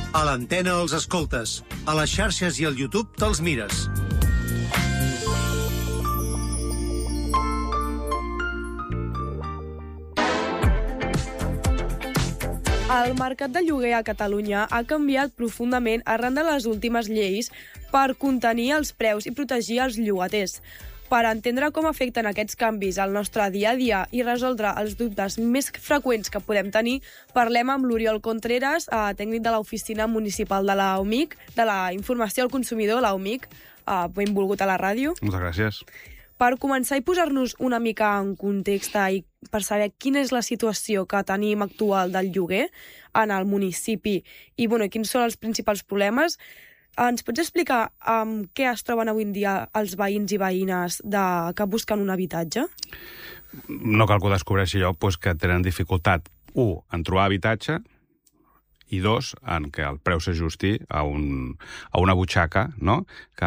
A l'antena els escoltes. A les xarxes i al YouTube te'ls mires. El mercat de lloguer a Catalunya ha canviat profundament arran de les últimes lleis per contenir els preus i protegir els llogaters. Per entendre com afecten aquests canvis al nostre dia a dia i resoldre els dubtes més freqüents que podem tenir, parlem amb l'Oriol Contreras, tècnic de l'Oficina Municipal de la UMIC, de la Informació al Consumidor, la UMIC. Benvolgut a la ràdio. Moltes gràcies. Per començar i posar-nos una mica en context i per saber quina és la situació que tenim actual del lloguer en el municipi i quins són els principals problemes, ens pots explicar amb què es troben avui en dia els veïns i veïnes que busquen un habitatge? No cal que ho descobreixi jo, que tenen dificultat, en trobar habitatge, i dos, en que el preu s'ajusti a una butxaca, no?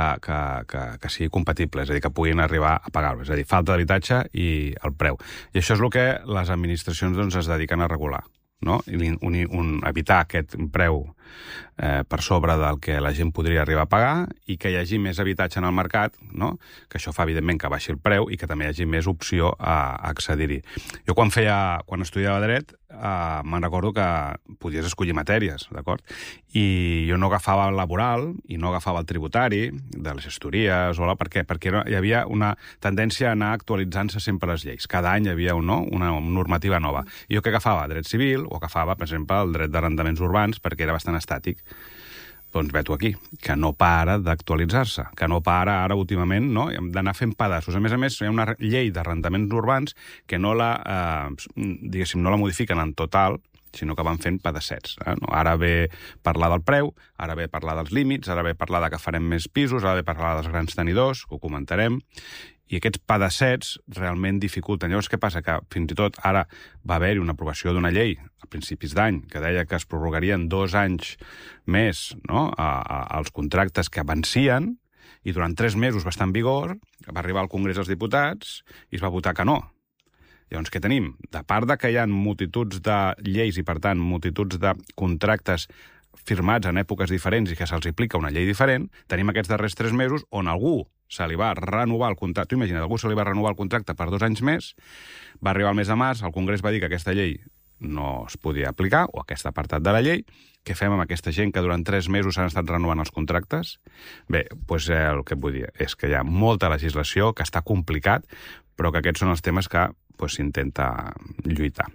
que sigui compatible, és a dir, que puguin arribar a pagar-ho. És a dir, falta d'habitatge i el preu. I això és el que les administracions es dediquen a regular, no? Evitar aquest preu per sobre del que la gent podria arribar a pagar i que hi hagi més habitatge en el mercat, no? Que això fa, evidentment, que baixi el preu i que també hi hagi més opció a accedir-hi. Jo, quan estudiava dret, me'n recordo que podies escollir matèries, d'acord? I jo no agafava el laboral i no agafava el tributari, de les gestories, perquè hi havia una tendència a anar actualitzant-se sempre les lleis. Cada any hi havia una normativa nova. I jo que agafava dret civil o agafava, per exemple, el dret d'arrendaments urbans perquè era bastant estàtic. Doncs ve-t'ho aquí, que no para d'actualitzar-se, que no para ara últimament, no? Hem d'anar fent pedaços. A més, hi ha una llei d'arrendaments urbans que no la modifiquen en total, sinó que van fent pedaçets. Ara ve parlar del preu, ara ve parlar dels límits, ara ve parlar que farem més pisos, ara ve parlar dels grans tenidors, que ho comentarem, i aquests pedacets realment dificulten. Llavors, què passa? Que fins i tot ara va haver-hi una aprovació d'una llei a principis d'any que deia que es prorrogarien 2 anys més, no? als contractes que vencien, i durant 3 mesos va estar en vigor, va arribar al Congrés dels Diputats i es va votar que no. Llavors, què tenim? De part que hi ha multituds de lleis i, per tant, multituds de contractes firmats en èpoques diferents i que se'ls aplica una llei diferent, tenim aquests darrers 3 mesos on algú se li va renovar el contracte. Tu imagina't, algú se li va renovar el contracte per 2 anys més, va arribar al mes de març, el Congrés va dir que aquesta llei no es podia aplicar, o aquest apartat de la llei. Què fem amb aquesta gent que durant 3 mesos s'han estat renovant els contractes? Bé, doncs el que vull dir és que hi ha molta legislació, que està complicat, però que aquests són els temes que s'intenta lluitar.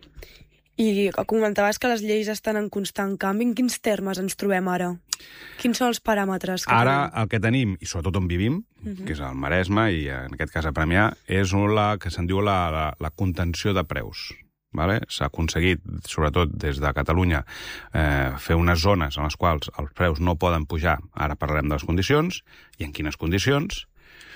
I comentaves que les lleis estan en constant canvi. En quins termes ens trobem ara? Quins són els paràmetres que tenim? Ara el que tenim, i sobretot on vivim, que és al Maresme i en aquest cas a Premià, és la que se'n diu la contenció de preus. S'ha aconseguit, sobretot des de Catalunya, fer unes zones en les quals els preus no poden pujar. Ara parlarem de les condicions i en quines condicions.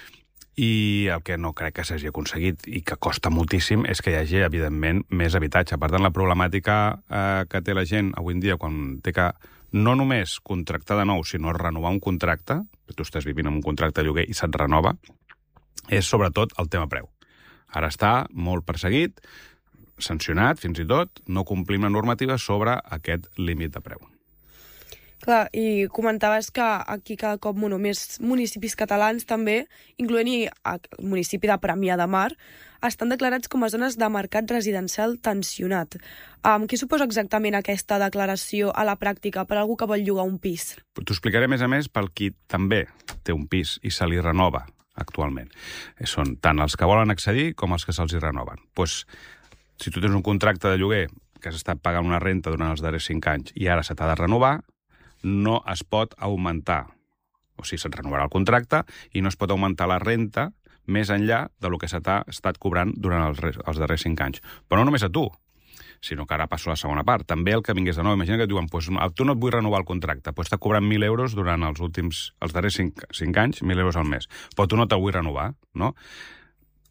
I el que no crec que s'hagi aconseguit i que costa moltíssim és que hi hagi, evidentment, més habitatge. Per tant, la problemàtica que té la gent avui en dia quan té que no només contractar de nou, sinó renovar un contracte, tu estàs vivint en un contracte de lloguer i se't renova, és sobretot el tema preu. Ara està molt perseguit, sancionat fins i tot, no complim la normativa sobre aquest límit de preu. Clar, i comentaves que aquí cada cop més municipis catalans també, incloent-hi el municipi de Premià de Mar, estan declarats com a zones de mercat residencial tensionat. Què suposa exactament aquesta declaració a la pràctica per a algú que vol llogar un pis? T'ho explicaré a més pel qui també té un pis i se li renova actualment. Són tant els que volen accedir com els que se'ls hi renoven. Si tu tens un contracte de lloguer que has estat pagant una renta durant els darrers 5 anys i ara se t'ha de renovar, no es pot augmentar. O sigui, se't renovarà el contracte i no es pot augmentar la renta més enllà del que s'ha estat cobrant durant els darrers 5 anys. Però no només a tu, sinó que ara passo a la segona part. També el que vingués de nou. Imagina que et diuen, tu no et vull renovar el contracte, t'ha cobrat 1.000 euros durant els darrers 5 anys, 1.000 euros al mes. Però tu no te'l vull renovar, no?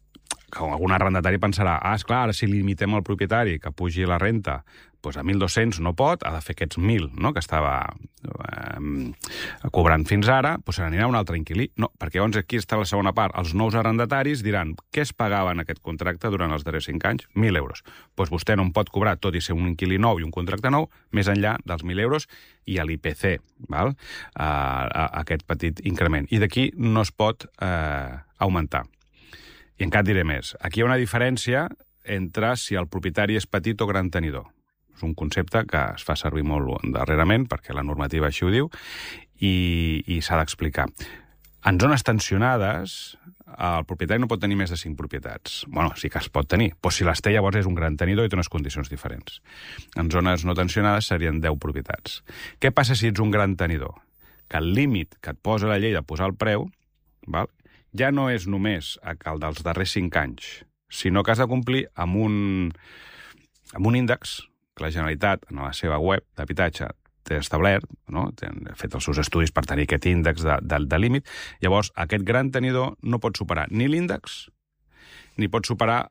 algun arrendatari pensarà, esclar, ara si limitem el propietari que pugi la renta doncs a 1.200 no pot, ha de fer aquests 1.000, no?, que estava cobrant fins ara, doncs se n'anirà un altre inquilí. No, perquè llavors aquí està la segona part. Els nous arrendataris diran què es pagava en aquest contracte durant els darrers 5 anys? 1.000 euros. Doncs vostè no en pot cobrar, tot i ser un inquilí nou i un contracte nou, més enllà dels 1.000 euros i a l'IPC, val? Aquest petit increment. I d'aquí no es pot augmentar. I encara diré més. Aquí hi ha una diferència entre si el propietari és petit o gran tenidor. És un concepte que es fa servir molt darrerament, perquè la normativa així ho diu, i s'ha d'explicar. En zones tensionades, el propietari no pot tenir més de 5 propietats. Bueno, sí que es pot tenir, però si les té llavors és un gran tenidor i té unes condicions diferents. En zones no tensionades serien 10 propietats. Què passa si ets un gran tenidor? Que el límit que et posa la llei de posar el preu, val, ja no és només el dels darrers 5 anys, sinó que has de complir amb un índex que la Generalitat, en la seva web d'habitatge, té establert, no? Té fet els seus estudis per tenir aquest índex de límit. Llavors, aquest gran tenidor no pot superar ni l'índex, ni pot superar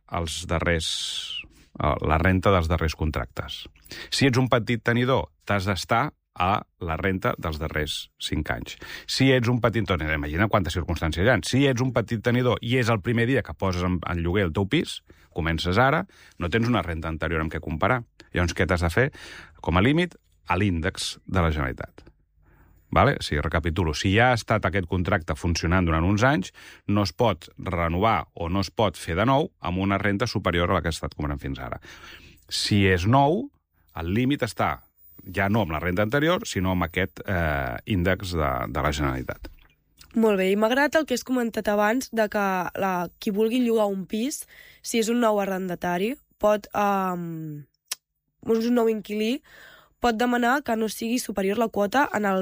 la renta dels darrers contractes. Si ets un petit tenidor, t'has d'estar a la renta dels darrers 5 anys. Si ets un petit tenidor, imagina quantes circumstàncies hi ha. Si ets un petit tenidor i és el primer dia que poses en lloguer el teu pis, comences ara, no tens una renta anterior amb què comparar. Llavors, què t'has de fer? Com a límit, a l'índex de la Generalitat. Vale? O sigui, recapitulo, si ja ha estat aquest contracte funcionant durant uns anys, no es pot renovar o no es pot fer de nou amb una renta superior a la que ha estat cobrant fins ara. Si és nou, el límit està ja no amb la renta anterior, sinó amb aquest índex de la Generalitat. Molt bé, i m'ha agradat el que has comentat abans de que qui vulgui llogar un pis, si és un nou arrendatari, és un nou inquilí, pot demanar que no sigui superior la quota en el